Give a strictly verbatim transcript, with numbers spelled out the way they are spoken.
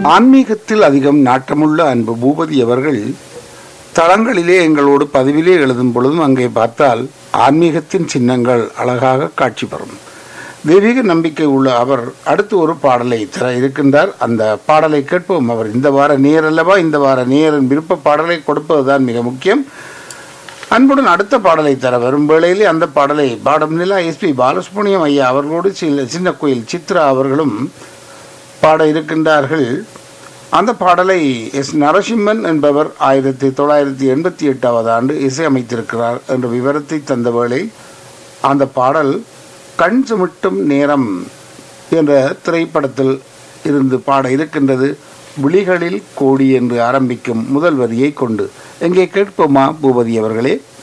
ஆன்மீகத்தில் அதிகம் நாட்டமுள்ள அன்பு பூபதி அவர்கள் தளங்களிலே எங்களோடு பதிவிலே எழுதும் பொழுதும் அங்கே பார்த்தால் ஆன்மீகத்தின் சின்னங்கள் அழகாக காட்சி பெறும். தெய்வீக நம்பிக்கை உள்ள அவர் அடுத்து ஒரு பாடலை தர இருக்கின்றார். அந்த பாடலை கேட்போம். அவர் இந்த வார நேர் அல்லவா, இந்த வார நேரின் விருப்ப பாடலை கொடுப்பதுதான் மிக முக்கியம். அன்புடன் அடுத்த பாடலை தர வரும் வேளையிலே அந்த பாடலை பாடும் நிலா எஸ் பி பாலசுப்ரமணியம் ஐயா அவர்களோடு சின்ன சின்ன கோயில் சித்ரா அவர்களும் பாட இருக்கின்றார்கள். அந்த பாடலை எஸ் நரசிம்மன் என்பவர் ஆயிரத்தி தொள்ளாயிரத்தி எண்பத்தி எட்டாவது ஆண்டு இசையமைத்திருக்கிறார் என்ற விவரத்தை தந்த வேளை அந்த பாடல் கண் சுமிட்டும் நேரம் என்ற திரைப்படத்தில் இருந்து பாட இருக்கின்றது. விழிகளில் கோடி என்று ஆரம்பிக்கும் முதல் வரியை கொண்டு எங்கே கேட்போமா பூபதி அவர்களே?